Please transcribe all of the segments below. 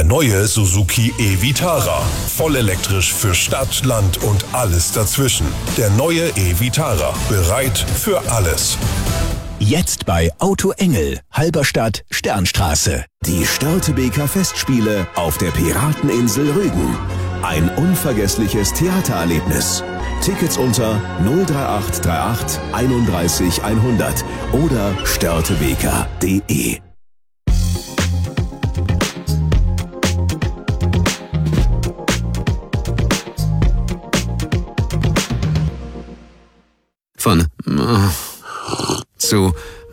neue Suzuki e-Vitara. Voll elektrisch für Stadt, Land und alles dazwischen. Der neue e-Vitara. Bereit für alles. Jetzt bei Auto Engel, Halberstadt, Sternstraße. Die Störtebeker Festspiele auf der Pirateninsel Rügen. Ein unvergessliches Theatererlebnis. Tickets unter 03838 31 100 oder störtebeker.de. Von zu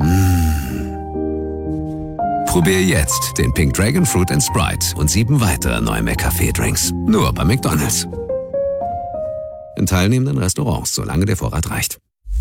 Probier jetzt den Pink Dragon Fruit & Sprite und 7 weitere neue McCafé-Drinks. Nur bei McDonald's. In teilnehmenden Restaurants, solange der Vorrat reicht.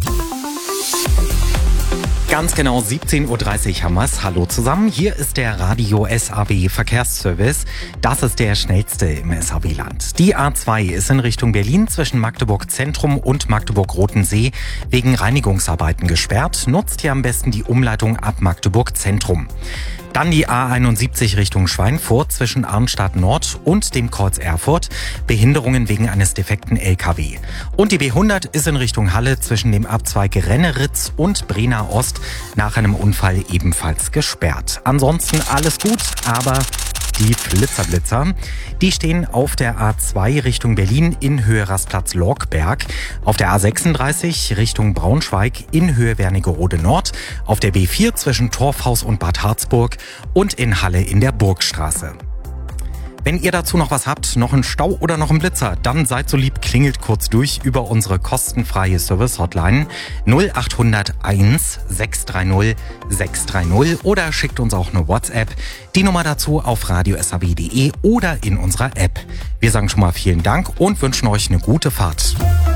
Ganz genau 17.30 Uhr haben wir's. Hallo zusammen, hier ist der Radio SAW Verkehrsservice. Das ist der schnellste im SAW-Land. Die A2 ist in Richtung Berlin zwischen Magdeburg Zentrum und Magdeburg-Rotensee wegen Reinigungsarbeiten gesperrt. Nutzt hier am besten die Umleitung ab Magdeburg Zentrum. Dann die A71 Richtung Schweinfurt zwischen Arnstadt Nord und dem Kreuz Erfurt. Behinderungen wegen eines defekten LKW. Und die B100 ist in Richtung Halle zwischen dem Abzweig Renneritz und Brenner Ost nach einem Unfall ebenfalls gesperrt. Ansonsten alles gut, aber die Flitzer, die stehen auf der A2 Richtung Berlin in Höhe Rastplatz Lorkberg, auf der A36 Richtung Braunschweig in Höhe Wernigerode Nord, auf der B4 zwischen Torfhaus und Bad Harzburg und in Halle in der Burgstraße. Wenn ihr dazu noch was habt, noch einen Stau oder noch einen Blitzer, dann seid so lieb, klingelt kurz durch über unsere kostenfreie Service-Hotline 0801 630 630 oder schickt uns auch eine WhatsApp. Die Nummer dazu auf radiosaw.de oder in unserer App. Wir sagen schon mal vielen Dank und wünschen euch eine gute Fahrt.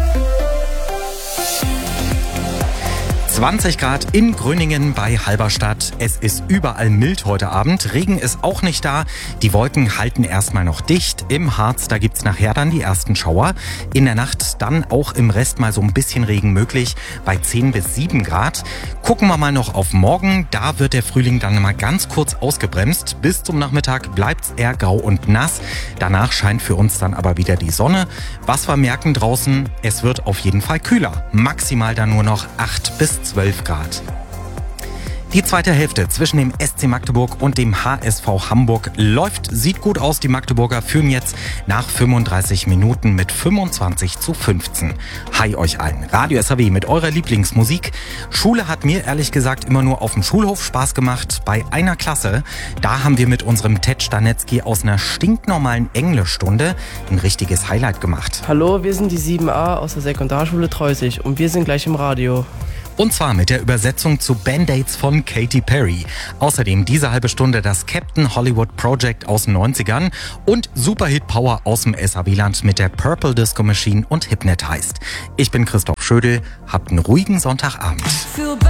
20 Grad in Gröningen bei Halberstadt. Es ist überall mild heute Abend. Regen ist auch nicht da. Die Wolken halten erstmal noch dicht. Im Harz, da gibt's nachher dann die ersten Schauer. In der Nacht dann auch im Rest mal so ein bisschen Regen möglich bei 10 bis 7 Grad. Gucken wir mal noch auf morgen. Da wird der Frühling dann mal ganz kurz ausgebremst. Bis zum Nachmittag bleibt's eher grau und nass. Danach scheint für uns dann aber wieder die Sonne. Was wir merken draußen, es wird auf jeden Fall kühler. Maximal dann nur noch 8 bis 12 Grad. Die zweite Hälfte zwischen dem SC Magdeburg und dem HSV Hamburg läuft, sieht gut aus. Die Magdeburger führen jetzt nach 35 Minuten mit 25:15. Hi euch allen. Radio SAW mit eurer Lieblingsmusik. Schule hat mir ehrlich gesagt immer nur auf dem Schulhof Spaß gemacht. Bei einer Klasse, da haben wir mit unserem Ted Stanetzky aus einer stinknormalen Englischstunde ein richtiges Highlight gemacht. Hallo, wir sind die 7a aus der Sekundarschule Treusig und wir sind gleich im Radio. Und zwar mit der Übersetzung zu Band-Aids von Katy Perry. Außerdem diese halbe Stunde das Captain Hollywood Project aus den 90ern und Superhit Power aus dem SAW-Land mit der Purple Disco Machine und Hypnotized. Ich bin Christoph Schödel, habt einen ruhigen Sonntagabend.